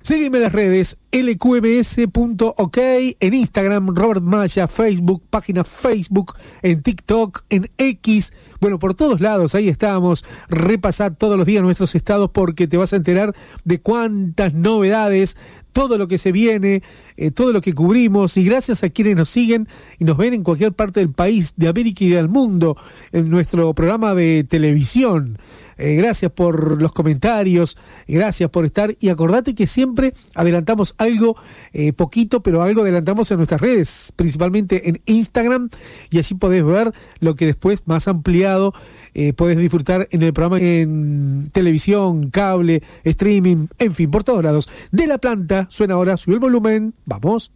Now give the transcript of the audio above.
Sígueme en las redes, lqms.ok, en Instagram, Robert Maya, Facebook, página Facebook, en TikTok, en X, bueno, por todos lados, ahí estamos. Repasad todos los días nuestros estados porque te vas a enterar de cuántas novedades, todo lo que se viene, todo lo que cubrimos, y gracias a quienes nos siguen y nos ven en cualquier parte del país, de América y del mundo, en nuestro programa de televisión. Gracias por los comentarios, gracias por estar, y acordate que siempre adelantamos algo, poquito, pero algo adelantamos en nuestras redes, principalmente en Instagram, y allí podés ver lo que después más ampliado podés disfrutar en el programa, en televisión, cable, streaming, en fin, por todos lados. De la planta suena ahora, sube el volumen, vamos.